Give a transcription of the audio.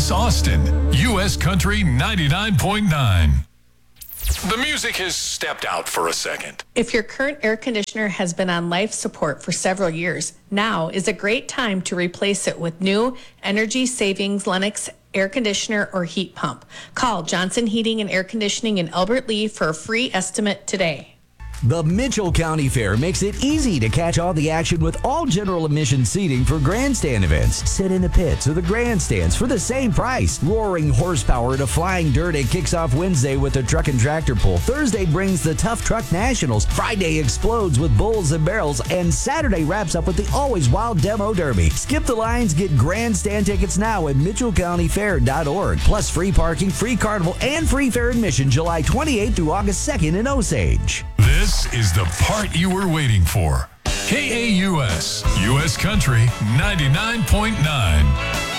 KAUS Austin, U.S. Country 99.9. The music has stepped out for a second. If your current air conditioner has been on life support for several years, now is a great time to replace it with new energy savings Lennox air conditioner or heat pump. Call Johnson Heating and Air Conditioning in Albert Lea for a free estimate today. The Mitchell County Fair makes it easy to catch all the action with all general admission seating for grandstand events. Sit in the pits or the grandstands for the same price. Roaring horsepower to flying dirt. It kicks off Wednesday with the truck and tractor pull. Thursday brings the Tough Truck Nationals. Friday explodes with bulls and barrels. And Saturday wraps up with the Always Wild Demo Derby. Skip the lines. Get grandstand tickets now at MitchellCountyFair.org. Plus free parking, free carnival, and free fair admission July 28th through August 2nd in Osage. This is the part you were waiting for. KAUS, U.S. Country 99.9.